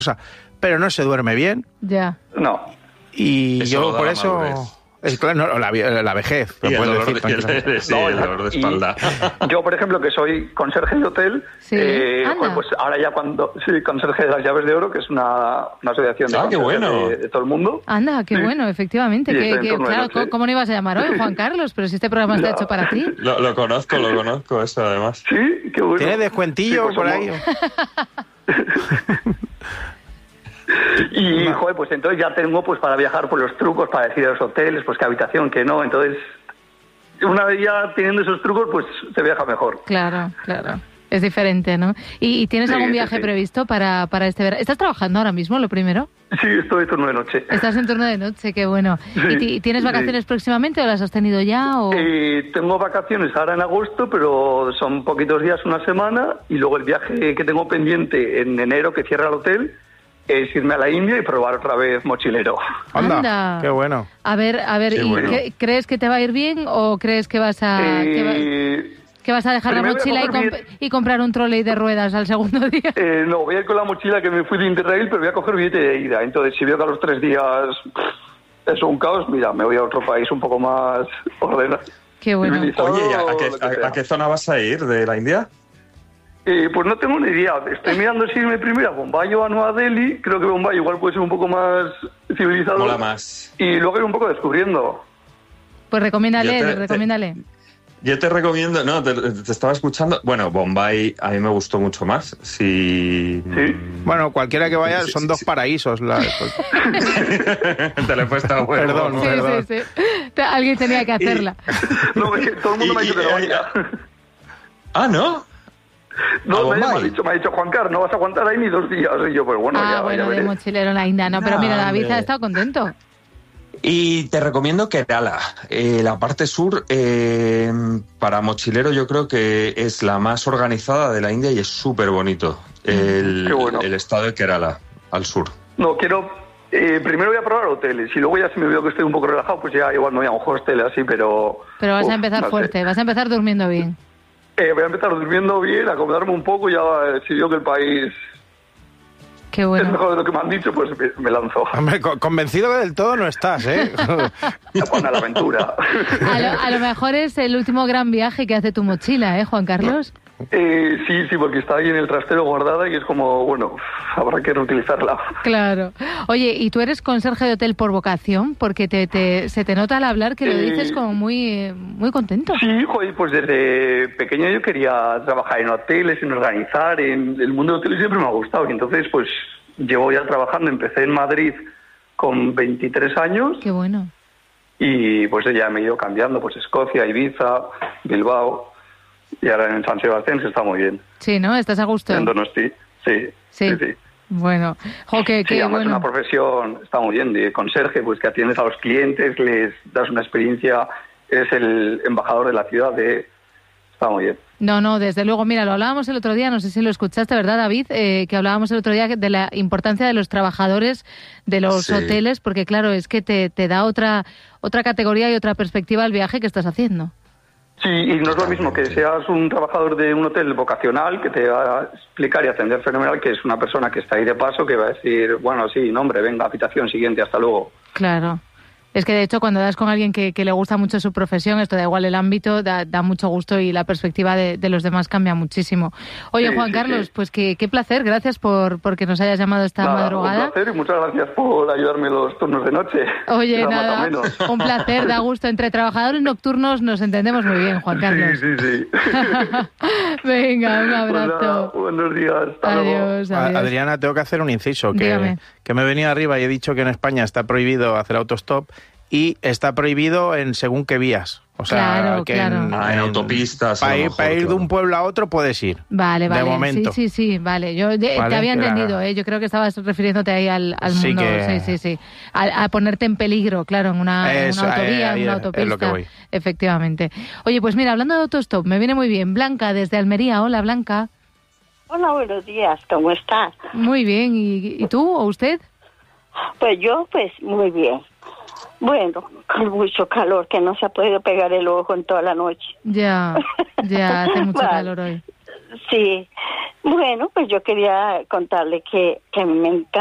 pero no se duerme bien. Ya. No. Y Eso yo por eso... claro, no, la vejez. Y el puedes dolor, decir, el dolor de espalda. Yo, por ejemplo, que soy conserje de hotel, Sí, pues ahora ya soy conserje de las Llaves de Oro, que es una asociación de qué conserjes bueno. de todo el mundo. Anda, qué bueno, efectivamente. Sí, estoy en turno de Claro, noche. ¿cómo no ibas a llamar hoy, Juan Carlos? Pero si este programa está hecho para ti. Lo conozco eso además. Sí, qué bueno. ¿Tienes descuentillo Sí, pues por ahí? Y, joder, pues entonces ya tengo pues para viajar por los trucos, para decir a los hoteles, pues qué habitación, qué no. Entonces, una vez ya teniendo esos trucos, pues se viaja mejor. Claro. Es diferente, ¿no? ¿Y tienes Sí, algún viaje sí. previsto para este verano? ¿Estás trabajando ahora mismo, lo primero? Sí, estoy en turno de noche. Estás en turno de noche, qué bueno. Sí, ¿Y tienes vacaciones próximamente o las has tenido ya? O... Tengo vacaciones ahora en agosto, pero son poquitos días, una semana, y luego el viaje que tengo pendiente en enero, que cierra el hotel, es irme a la India y probar otra vez mochilero. Anda, qué bueno. A ver, Qué ¿y bueno. crees que te va a ir bien o crees que vas a que vas a dejar la primero voy a mochila coger y comprar un trolley de ruedas al segundo día? No, voy a ir con la mochila que me fui de Interrail, pero voy a coger billete de ida. Entonces, si veo que a los 3 días es un caos, mira, me voy a otro país un poco más ordenado. Qué bueno. civilizado, Oye, lo que sea. ¿a qué zona vas a ir de la India? Pues no tengo ni idea. Estoy mirando si irme primero a Bombay o a Nueva Delhi. Creo que Bombay igual puede ser un poco más civilizado. Mola más. Y luego ir un poco descubriendo. Pues recomiéndale. Yo te recomiendo, te estaba escuchando. Bueno, Bombay a mí me gustó mucho más. Sí. Bueno, cualquiera que vaya son dos paraísos. Te lo he puesto bueno. Perdón. Sí. Alguien tenía que hacerla. No, es que todo el mundo me ha dicho que no vaya. Ah, ¿no? No, ¿A me ha Bombay? dicho Juan Carlos, no vas a aguantar ahí ni 2 días. Y yo, pues bueno, ya Bueno, de veré. mochilero en la India. No, pero mira, David ha estado contento. Y te recomiendo Kerala. La parte sur, para mochilero, yo creo que es la más organizada de la India y es súper bonito. Qué bueno. El estado de Kerala, al sur. No, quiero... primero voy a probar hoteles y luego ya si me veo que estoy un poco relajado, pues ya igual me voy a un hostel así, pero... Pero vas a empezar no sé. fuerte, vas a empezar durmiendo bien. Voy a empezar durmiendo bien, acomodarme un poco y ya si veo que el país Qué es bueno. mejor de lo que me han dicho, pues me lanzo. Hombre, convencido que del todo no estás, ¿eh? Ya pone a la aventura. A lo mejor es el último gran viaje que hace tu mochila, ¿eh, Juan Carlos? Sí, porque está ahí en el trastero guardada y es como, bueno, habrá que reutilizarla. Claro. Oye, ¿y tú eres conserje de hotel por vocación? Porque se te nota al hablar que lo dices como muy contento. Sí, joder, pues desde pequeño yo quería trabajar en hoteles, en organizar, en el mundo de hoteles siempre me ha gustado. Y entonces, pues, llevo ya trabajando, empecé en Madrid con 23 años. Qué bueno. Y pues ya me he ido cambiando, pues Escocia, Ibiza, Bilbao, y ahora en San Sebastián se está muy bien. Sí, ¿no? ¿Estás a gusto? En Donosti, sí. Bueno, qué además bueno. es una profesión, está muy bien, de conserje, pues que atiendes a los clientes, les das una experiencia, eres el embajador de la ciudad, está muy bien. No, desde luego. Mira, lo hablábamos el otro día, no sé si lo escuchaste, ¿verdad, David? Que hablábamos el otro día de la importancia de los trabajadores de los hoteles, porque claro, es que te da otra categoría y otra perspectiva al viaje que estás haciendo. Sí, y no es lo mismo que seas un trabajador de un hotel vocacional que te va a explicar y atender fenomenal, que es una persona que está ahí de paso, que va a decir, bueno, sí, nombre, venga, habitación siguiente, hasta luego. Claro. Es que, de hecho, cuando das con alguien que le gusta mucho su profesión, esto da igual el ámbito, da mucho gusto y la perspectiva de los demás cambia muchísimo. Oye, Juan Carlos, pues qué placer. Gracias porque nos hayas llamado esta madrugada. Un placer y muchas gracias por ayudarme en los turnos de noche. Oye, nada, un placer, da gusto. Entre trabajadores nocturnos nos entendemos muy bien, Juan Carlos. Sí. Venga, un abrazo. Pues nada, buenos días. Adiós. Adriana, tengo que hacer un inciso. Que me he venido arriba y he dicho que en España está prohibido hacer autostop y está prohibido en según qué vías. O sea, claro. En autopistas. Para ir de un pueblo a otro puedes ir. Vale. De momento. Sí, vale. Yo te había entendido, ¿eh? Yo creo que estabas refiriéndote ahí al mundo. Sí. A ponerte en peligro, claro, en una autovía, en una autopista. Es lo que voy. Efectivamente. Oye, pues mira, hablando de autostop, me viene muy bien. Blanca, desde Almería. Hola, Blanca. Hola, buenos días. ¿Cómo estás? Muy bien. ¿Y tú o usted? Pues yo, muy bien. Bueno, con mucho calor, que no se ha podido pegar el ojo en toda la noche. Ya, hace mucho calor hoy. Sí. Bueno, pues yo quería contarle que a mí me encanta